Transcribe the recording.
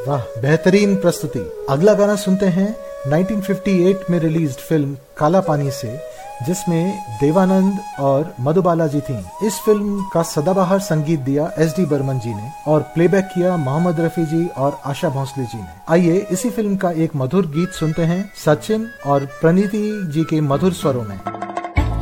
वाह, बेहतरीन प्रस्तुति। अगला गाना सुनते हैं 1958 में रिलीज्ड फिल्म काला पानी से, जिसमें देवानंद और मधुबाला जी थीं। इस फिल्म का सदाबहार संगीत दिया SD बर्मन जी ने और प्लेबैक किया मोहम्मद रफी जी और आशा भोसले जी ने। आइए इसी फिल्म का एक मधुर गीत सुनते हैं सचिन और प्रणीति जी के मधुर स्वरों में।